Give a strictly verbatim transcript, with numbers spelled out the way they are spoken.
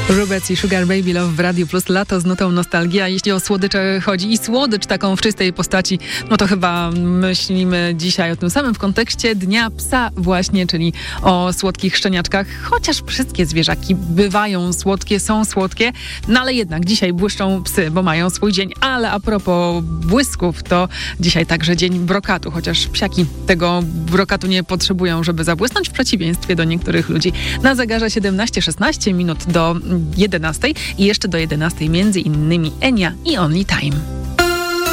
Rubec i Sugar Baby Love w Radiu Plus. Lato z nutą nostalgia. Jeśli o słodycze chodzi i słodycz taką w czystej postaci, no to chyba myślimy dzisiaj o tym samym w kontekście Dnia Psa właśnie, czyli o słodkich szczeniaczkach. Chociaż wszystkie zwierzaki bywają słodkie, są słodkie, no ale jednak dzisiaj błyszczą psy, bo mają swój dzień. Ale a propos błysków, to dzisiaj także dzień brokatu, chociaż psiaki tego brokatu nie potrzebują, żeby zabłysnąć, w przeciwieństwie do niektórych ludzi. Na zegarze siedemnaście szesnaście minut do jedenastej i jeszcze do jedenastej między innymi Enia i Only Time.